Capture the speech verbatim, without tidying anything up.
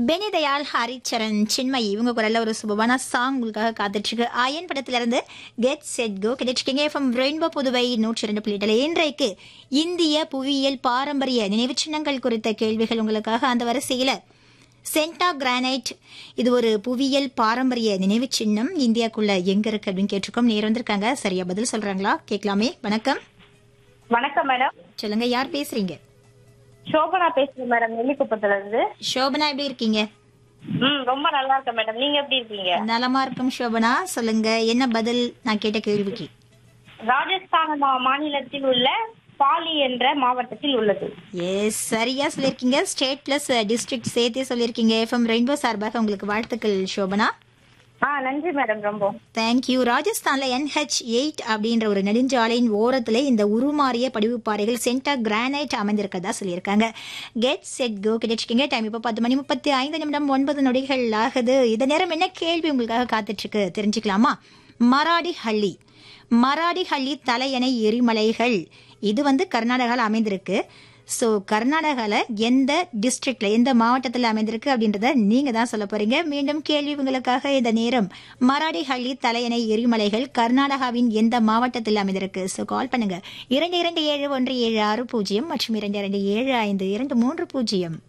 பெனிதயாள், ஹரிச்சரன், சின்மயி இவங்க குரல்ல ஒரு சுபமான சாங் உங்களுக்காக காத்துட்டு இருக்கு. அயன் படத்துல இருந்து get set go கிடைச்சிருக்கீங்க. FM rainbow Puduvai நூற்றி இரண்டு புள்ளிகள். இன்றைக்கு இந்திய புவியியல் பாரம்பரிய நினைவு சின்னங்கள் குறித்த கேள்விகள் உங்களுக்காக. அந்த வரிசையில சென்டா கிரானைட் இது ஒரு புவியியல் பாரம்பரிய நினைவு சின்னம். இந்தியாக்குள்ள எங்க இருக்கு அப்படின்னு கேட்டிருக்கோம். நேர் வந்திருக்காங்க, சரியா பதில் சொல்றாங்களா கேட்கலாமே. வணக்கம். வணக்கம் மேடம். சொல்லுங்க, யார் பேசுறீங்க? சோபனா பேசுறேன் மேடம், நெல்லிக்குப்பத்துல இருந்து. சோபனா, எப்படி இருக்கீங்க? ம் ரொம்ப நல்லா இருக்கேன் மேடம், நீங்க எப்படி இருக்கீங்க? நலமா இருக்கும் சோபனா. சொல்லுங்க, என்ன பதில் நான் கேட்ட கேள்விக்கு? ராஜஸ்தான் மா- மாநிலத்தில் உள்ள பாலி என்ற மாவட்டத்தில் உள்ளது. எஸ், சரியா சொல்லியிருக்கீங்க. ஸ்டேட் பிளஸ் டிஸ்ட்ரிக்ட் சேர்த்தே சொல்லியிருக்கீங்க. எஃப்எம் ரெயின்போ சார்பாக உங்களுக்கு வாழ்த்துக்கள் சோபனா. ஆ நன்றி மேடம். ரொம்ப தேங்க்யூ. ராஜஸ்தான்ல என்ஹெச் எயிட் அப்படின்ற ஒரு நெடுஞ்சாலையின் ஓரத்துல இந்த உருமாறிய படிவுப்பாறைகள் சென்டா கிரானைட் அமைந்திருக்கதா சொல்லியிருக்காங்க. Get set go கிடைச்சிருக்கீங்க. டைம் இப்போ பத்து மணி முப்பத்தி ஐந்து நிமிடம் ஒன்பது நொடிகள் ஆகுது. இந்த நேரம் என்ன கேள்வி உங்களுக்காக காத்துட்டு இருக்கு தெரிஞ்சுக்கலாமா? மராடி ஹள்ளி மராடி ஹள்ளி தலையணை எரிமலைகள் இது வந்து கர்நாடகாவில் அமைந்திருக்கு. ஸோ கர்நாடகாவில் எந்த டிஸ்ட்ரிக்ட்ல எந்த மாவட்டத்தில் அமைந்திருக்கு அப்படின்றத நீங்க தான் சொல்ல போறீங்க. மீண்டும் கேள்வி உங்களுக்காக. இந்த நேரம் மராடி ஹள்ளி தலையணை எரிமலைகள் கர்நாடகாவின் எந்த மாவட்டத்தில் அமைந்திருக்கு? ஸோ கால் பண்ணுங்க இரண்டு இரண்டு ஏழு ஒன்று ஏழு ஆறு பூஜ்ஜியம் மற்றும் இரண்டு இரண்டு ஏழு ஐந்து இரண்டு மூன்று பூஜ்ஜியம்.